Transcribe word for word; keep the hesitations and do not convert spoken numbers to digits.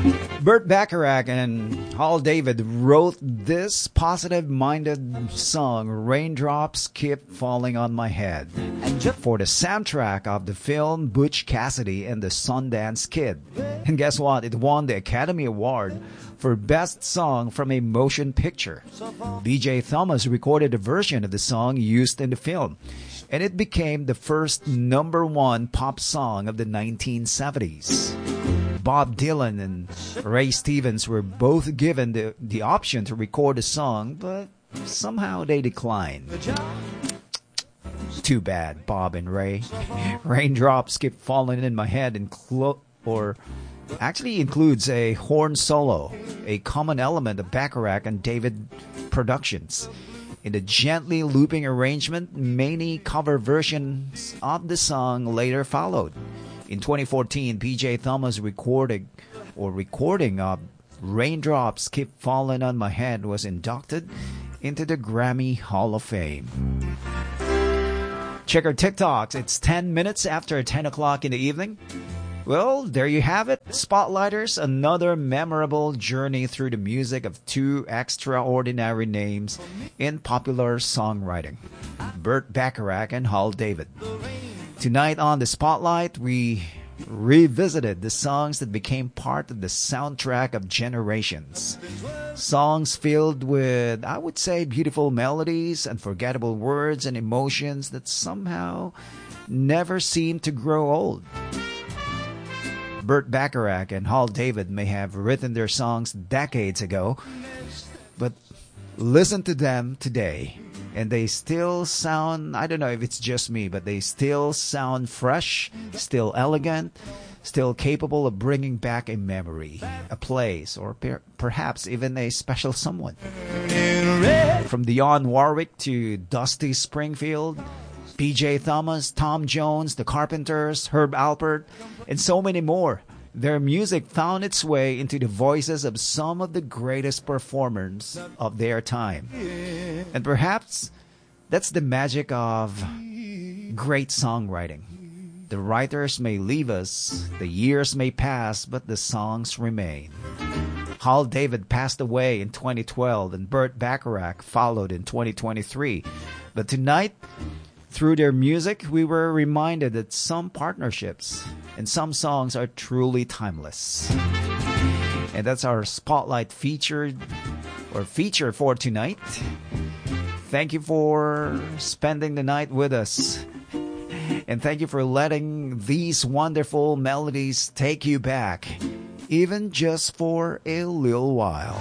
Burt Bacharach and Hal David wrote this positive-minded song, Raindrops Keep Falling on My Head, for the soundtrack of the film Butch Cassidy and the Sundance Kid. And guess what? It won the Academy Award for Best Song from a Motion Picture. B J Thomas recorded a version of the song used in the film, and it became the first number one pop song of the nineteen seventies. Bob Dylan and Ray Stevens were both given the, the option to record the song, but somehow they declined. Too bad, Bob and Ray. Raindrops Keep Falling in My Head inclo- or actually includes a horn solo, a common element of Bacharach and David productions. In the gently looping arrangement, many cover versions of the song later followed. In twenty fourteen, P J Thomas recording or recording of Raindrops Keep Falling on My Head was inducted into the Grammy Hall of Fame. Check our TikToks. It's ten minutes after ten o'clock in the evening. Well, there you have it. Spotlighters, another memorable journey through the music of two extraordinary names in popular songwriting, Burt Bacharach and Hal David. Tonight on the Spotlight, we revisited the songs that became part of the soundtrack of generations. Songs filled with, I would say, beautiful melodies, unforgettable words, and emotions that somehow never seem to grow old. Burt Bacharach and Hal David may have written their songs decades ago, but listen to them today, and they still sound, I don't know if it's just me, but they still sound fresh, still elegant, still capable of bringing back a memory, a place, or per- perhaps even a special someone. From Dionne Warwick to Dusty Springfield, P J Thomas, Tom Jones, The Carpenters, Herb Alpert, and so many more. Their music found its way into the voices of some of the greatest performers of their time. And perhaps that's the magic of great songwriting. The writers may leave us, the years may pass, but the songs remain. Hal David passed away in twenty twelve and Burt Bacharach followed in twenty twenty-three. But tonight, through their music, we were reminded that some partnerships and some songs are truly timeless. And that's our Spotlight featured or feature for tonight. Thank you for spending the night with us. And thank you for letting these wonderful melodies take you back, even just for a little while.